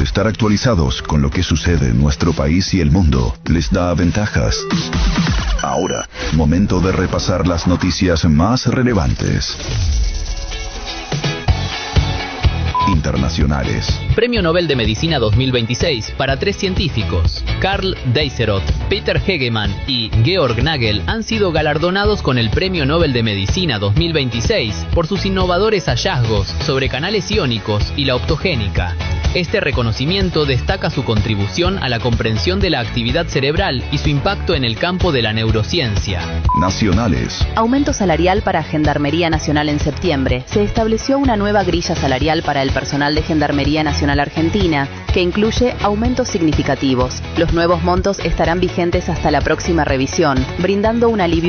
Estar actualizados con lo que sucede en nuestro país y el mundo les da ventajas. Ahora, momento de repasar las noticias más relevantes. Internacionales. Premio Nobel de Medicina 2026 para 3 científicos. Karl Deisseroth, Peter Hegemann y Georg Nagel han sido galardonados con el Premio Nobel de Medicina 2026 por sus innovadores hallazgos sobre canales iónicos y la optogénica. Este reconocimiento destaca su contribución a la comprensión de la actividad cerebral y su impacto en el campo de la neurociencia. Nacionales. Aumento salarial para Gendarmería Nacional en septiembre. Se estableció una nueva grilla salarial para el personal de Gendarmería Nacional Argentina, que incluye aumentos significativos. Los nuevos montos estarán vigentes hasta la próxima revisión, brindando un alivio